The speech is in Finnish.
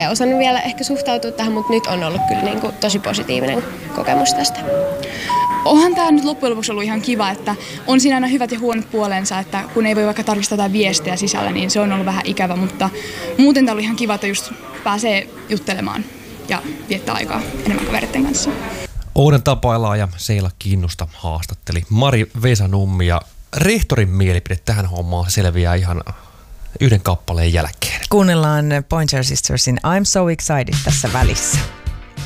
Osannut vielä ehkä suhtautua tähän, mutta nyt on ollut kyllä niin kuin tosi positiivinen kokemus tästä. Onhan tämä nyt loppujen lopuksi ollut ihan kiva, että on siinä aina hyvät ja huonot puolensa, että kun ei voi vaikka tarkistaa jotain viestejä sisällä, niin se on ollut vähän ikävä, mutta muuten tämä oli ihan kiva, että just pääsee juttelemaan ja viettää aikaa enemmän kavereiden kanssa. Ouden tapaillaan ja Seila Kinnusta haastatteli Mari Vesanummi ja rehtorin mielipide tähän hommaan selviää ihan yhden kappaleen jälkeen. Kuunnellaan Pointer Sistersin I'm So Excited tässä välissä.